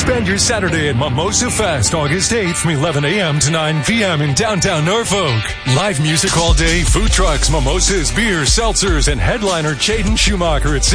Spend your Saturday at Mimosa Fest, August 8th from 11 a.m. to 9 p.m. in downtown Norfolk. Live music all day, food trucks, mimosas, beers, seltzers, and headliner Jaden Schumacher at